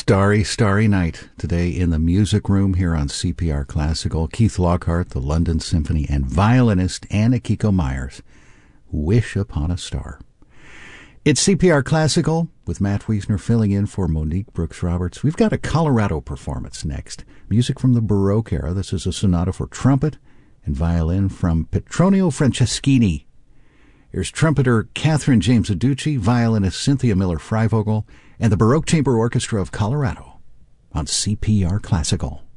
Starry, starry night today in the music room here on CPR Classical. Keith Lockhart, the London Symphony, and violinist Anna Kiko Myers, Wish Upon a Star. It's CPR Classical with Matt Wiesner filling in for Monique Brooks-Roberts. We've got a Colorado performance next. Music from the Baroque era. This is a sonata for trumpet and violin from Petronio Franceschini. Here's trumpeter Catherine James Aducci, violinist Cynthia Miller-Freivogel, and the Baroque Chamber Orchestra of Colorado on CPR Classical.